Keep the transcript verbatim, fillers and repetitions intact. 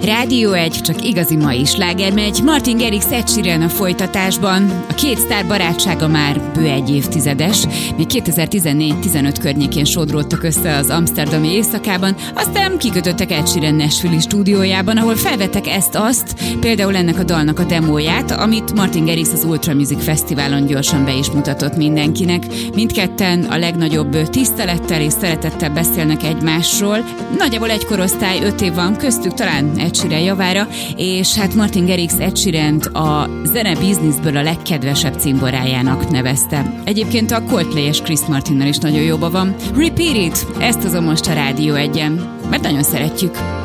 Rádió egy, csak igazi mai sláger megy. Martin Garrix, Ed Sheeran a folytatásban. A két sztár barátsága már bő egy évtizedes. Még kétezer-tizennégy-tizenöt környékén sodródtak össze az amszterdami éjszakában, aztán kikötöttek Ed Sheeran Nashville-i stúdiójában, ahol felvettek ezt-azt, például ennek a dalnak a demóját, amit Martin Garrix az Ultra Music Fesztiválon gyorsan be is mutatott mindenkinek. Mindketten a legnagyobb tisztelettel és szeretettel beszélnek egymásról. Nagyjából egy korosztály, öt év van köztük, talán Ed Sheeran javára, és hát Martin Garrix Ed Sheerant a zene bizniszből a legkedvesebb cimborájának nevezte. Egyébként a Coldplay és Chris Martinnal is nagyon jóba van. Repeat it! Ezt hozom most a Rádió egyen, mert nagyon szeretjük.